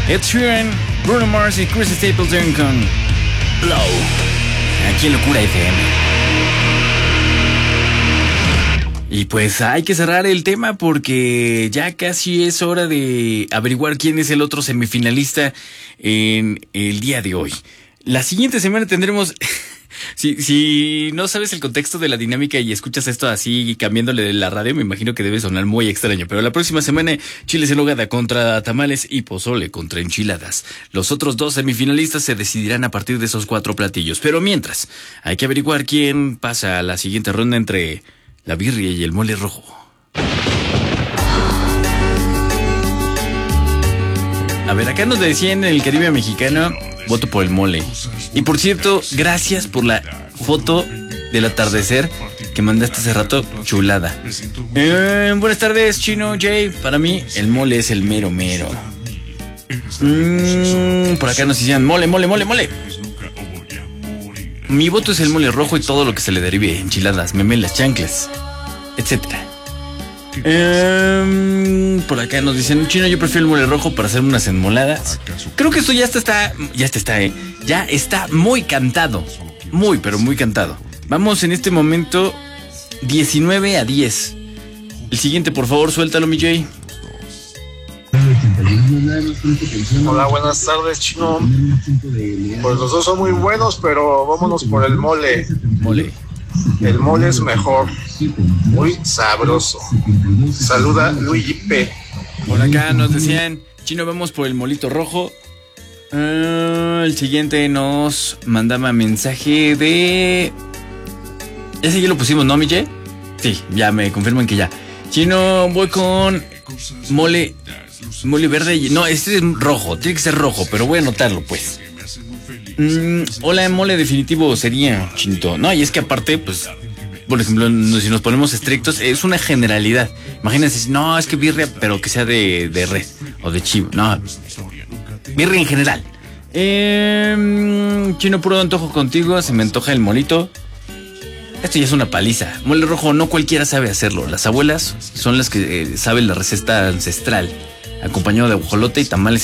Ed Sheeran, Bruno Mars y Chris Stapleton con Blow, aquí en Locura FM. Y pues hay que cerrar el tema porque ya casi es hora de averiguar quién es el otro semifinalista en el día de hoy. La siguiente semana tendremos... Si no sabes el contexto de la dinámica y escuchas esto así cambiándole de la radio, me imagino que debe sonar muy extraño. Pero la próxima semana, chiles en nogada contra tamales y pozole contra enchiladas. Los otros dos semifinalistas se decidirán a partir de esos 4 platillos. Pero mientras, hay que averiguar quién pasa a la siguiente ronda entre la birria y el mole rojo. A ver, acá nos decían en el Caribe mexicano, voto por el mole. Y por cierto, gracias por la foto del atardecer que mandaste hace rato, chulada. Buenas tardes, Chino, Jay. Para mí, el mole es el mero mero. Por acá nos decían, mole. Mi voto es el mole rojo y todo lo que se le derive, enchiladas, memelas, chanclas, etcétera. Por acá nos dicen, Chino, yo prefiero el mole rojo para hacer unas enmoladas. Creo que esto ya está muy cantado. Muy, pero muy cantado. Vamos en este momento 19-10. El siguiente, por favor, suéltalo, mi Jay. Hola, buenas tardes, Chino. Pues los dos son muy buenos, pero vámonos por el mole. El mole es mejor, muy sabroso. Saluda Luigi P. Por acá nos decían, Chino, vamos por el molito rojo. El siguiente nos mandaba mensaje de... Ese ya lo pusimos, ¿no, Mille? Sí, ya me confirman que ya. Chino, voy con mole verde. No, este es rojo, tiene que ser rojo, pero voy a anotarlo, pues. Hola, mole definitivo sería, Chinito. No, y es que aparte, pues, por ejemplo, si nos ponemos estrictos, es una generalidad. Imagínense, no, es que birria, pero que sea de res o de chivo. No, birria en general. Chino, puro antojo contigo, se me antoja el molito. Esto ya es una paliza. Mole rojo no cualquiera sabe hacerlo. Las abuelas son las que saben la receta ancestral, acompañado de guajolote y tamales